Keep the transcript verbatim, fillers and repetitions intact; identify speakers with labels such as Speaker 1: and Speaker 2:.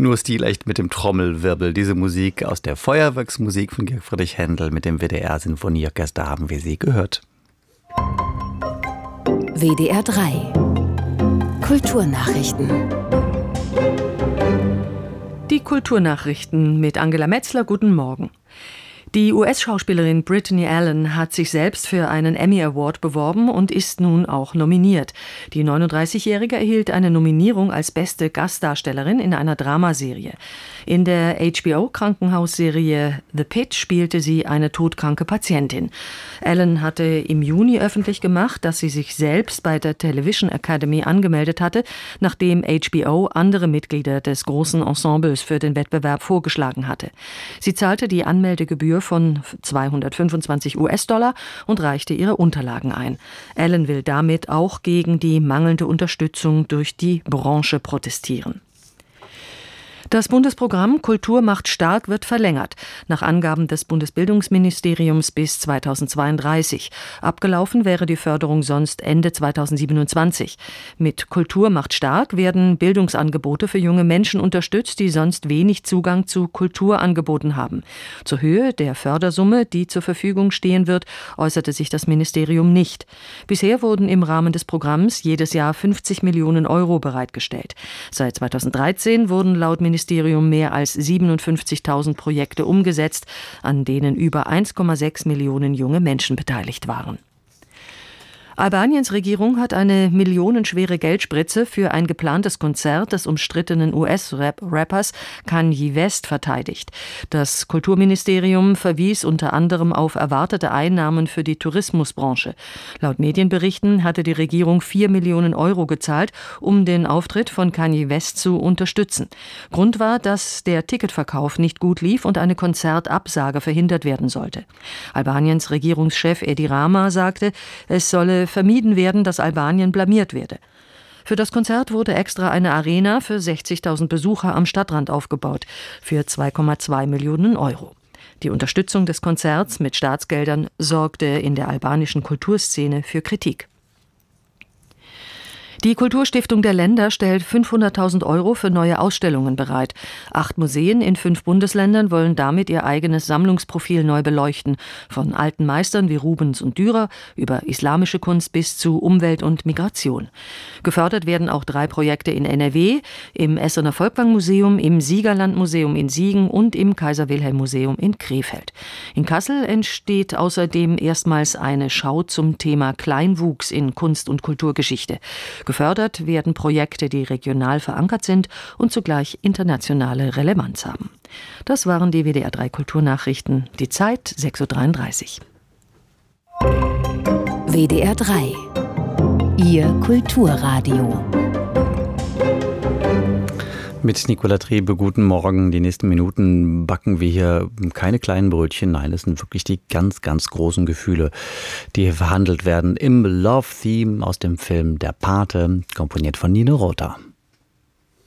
Speaker 1: Nur stilecht mit dem Trommelwirbel. Diese Musik aus der Feuerwerksmusik von Georg Friedrich Händel mit dem W D R-Sinfonieorchester haben wir sie gehört.
Speaker 2: W D R drei Kulturnachrichten.
Speaker 3: Die Kulturnachrichten mit Angela Metzler. Guten Morgen. Die U S-Schauspielerin Brittany Allen hat sich selbst für einen Emmy Award beworben und ist nun auch nominiert. Die neununddreißigjährige erhielt eine Nominierung als beste Gastdarstellerin in einer Dramaserie. In der H B O-Krankenhausserie The Pit spielte sie eine todkranke Patientin. Allen hatte im Juni öffentlich gemacht, dass sie sich selbst bei der Television Academy angemeldet hatte, nachdem H B O andere Mitglieder des großen Ensembles für den Wettbewerb vorgeschlagen hatte. Sie zahlte die Anmeldegebühr von zweihundertfünfundzwanzig US-Dollar und reichte ihre Unterlagen ein. Allen will damit auch gegen die mangelnde Unterstützung durch die Branche protestieren. Das Bundesprogramm Kultur macht stark wird verlängert, nach Angaben des Bundesbildungsministeriums bis zweitausendzweiunddreißig. Abgelaufen wäre die Förderung sonst Ende zweitausendsiebenundzwanzig. Mit Kultur macht stark werden Bildungsangebote für junge Menschen unterstützt, die sonst wenig Zugang zu Kulturangeboten haben. Zur Höhe der Fördersumme, die zur Verfügung stehen wird, äußerte sich das Ministerium nicht. Bisher wurden im Rahmen des Programms jedes Jahr fünfzig Millionen Euro bereitgestellt. Seit zweitausenddreizehn wurden laut Ministerium mehr als siebenundfünfzigtausend Projekte umgesetzt, an denen über eins Komma sechs Millionen junge Menschen beteiligt waren. Albaniens Regierung hat eine millionenschwere Geldspritze für ein geplantes Konzert des umstrittenen U S-Rappers Kanye West verteidigt. Das Kulturministerium verwies unter anderem auf erwartete Einnahmen für die Tourismusbranche. Laut Medienberichten hatte die Regierung vier Millionen Euro gezahlt, um den Auftritt von Kanye West zu unterstützen. Grund war, dass der Ticketverkauf nicht gut lief und eine Konzertabsage verhindert werden sollte. Albaniens Regierungschef Edi Rama sagte, es solle vermieden werden, dass Albanien blamiert werde. Für das Konzert wurde extra eine Arena für sechzigtausend Besucher am Stadtrand aufgebaut, für zwei Komma zwei Millionen Euro. Die Unterstützung des Konzerts mit Staatsgeldern sorgte in der albanischen Kulturszene für Kritik. Die Kulturstiftung der Länder stellt fünfhunderttausend Euro für neue Ausstellungen bereit. Acht Museen in fünf Bundesländern wollen damit ihr eigenes Sammlungsprofil neu beleuchten. Von alten Meistern wie Rubens und Dürer über islamische Kunst bis zu Umwelt und Migration. Gefördert werden auch drei Projekte in N R W, im Essener Volkwang-Museum, im Siegerland-Museum in Siegen und im Kaiser-Wilhelm-Museum in Krefeld. In Kassel entsteht außerdem erstmals eine Schau zum Thema Kleinwuchs in Kunst- und Kulturgeschichte. Gefördert werden Projekte, die regional verankert sind und zugleich internationale Relevanz haben. Das waren die W D R drei Kulturnachrichten. Die Zeit sechs Uhr dreiunddreißig.
Speaker 2: W D R drei. Ihr Kulturradio.
Speaker 1: Mit Nicola Trebe, guten Morgen. Die nächsten Minuten backen wir hier keine kleinen Brötchen. Nein, es sind wirklich die ganz, ganz großen Gefühle, die hier verhandelt werden im Love-Theme aus dem Film Der Pate, komponiert von Nino Rota.